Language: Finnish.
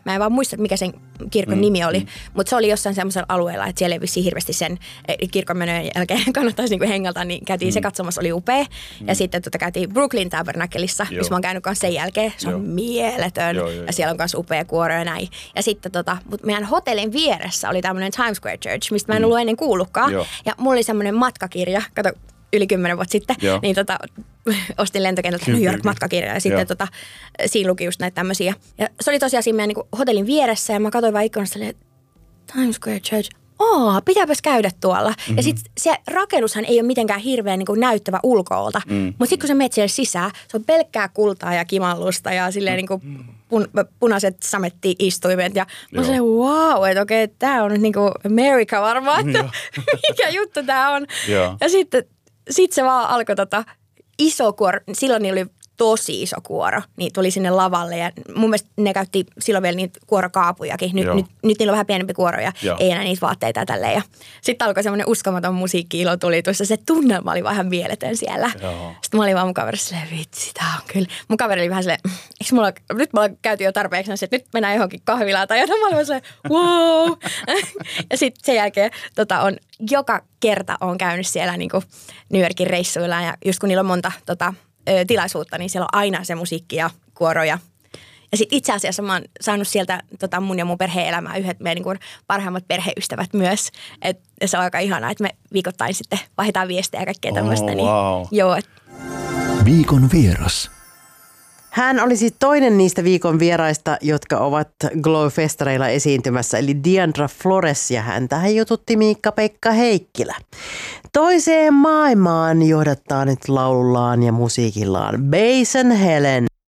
Mä en vaan muista, mikä sen kirkon nimi oli, mutta se oli jossain semmoisella alueella, että siellä ei vissiin hirveästi sen kirkon menojen jälkeen kannattaisi niinku hengeltä, niin käytiin se katsomassa, oli upea. Ja sitten käytiin Brooklyn Tabernacleissa, missä mä oon käynyt kanssa sen jälkeen. Se on mieletön ja siellä on kanssa upea kuoro ja näin. Ja sitten mutta meidän hotellin vieressä oli tämmöinen Times Square Church, mistä mä en ollut ennen kuullutkaan. Ja mulla oli semmoinen matkakirja, kato, yli 10 vuotta sitten, niin ostin lentokentältä New York-matkakirjaa ja sitten siinä luki just näitä tämmöisiä. Ja se oli tosiaan siinä meidän niin hotellin vieressä ja mä katsoin vaan ikkunasta, että Times Square Church, pitääpäs käydä tuolla. Ja sitten se rakennushan ei ole mitenkään hirveän niin kuin näyttävä ulkoolta, mutta sitten kun sä menet siellä sisään, se on pelkkää kultaa ja kimallusta ja silleen niin kuin punaiset sametti-istuimet ja mä sanoin, wow, että okei, tää on nyt niin kuin America varmaan, että mikä juttu tää on. Ja sitten se vaan alkoi iso kuoro, silloin niillä oli tosi iso kuoro, niin tuli sinne lavalle ja mun mielestä ne käytti silloin vielä niitä kuorokaapujakin. Nyt niillä on vähän pienempi kuoro ja ei enää niitä vaatteita ja tälleen. Sitten alkoi semmoinen uskomaton musiikki-ilo tuli tuossa. Se tunnelma oli vähän mieletön siellä. Sitten mä olin vaan mun kaverissa silleen, vitsi, tää on kyllä. Mun kaveri oli vähän silleen, nyt me ollaan käyty jo tarpeeksi, että nyt mennään johonkin kahvilaan tai jotain. Mä olin vaan silleen, wow. Ja sitten sen jälkeen on joka kerta on käynyt siellä niin kuin New Yorkin reissuilla ja just kun niillä on monta tilaisuutta, niin siellä on aina se musiikki ja kuoro. Ja sitten itse asiassa mä oon saanut sieltä mun ja mun perheen elämää yhdet meidän niin kuin parhaimmat perheystävät myös. Et se on aika ihanaa, että me viikoittain sitten vaihdetaan viestejä ja kaikkea tämmöistä. Wow. Niin, Viikon vieras. Hän oli siis toinen niistä viikon vieraista, jotka ovat Glow-festareilla esiintymässä, eli Diandra Flores, ja häntähän jututti Miikka-Pekka Heikkilä. Toiseen maailmaan johdattaa nyt laulullaan ja musiikillaan Bass and Helen.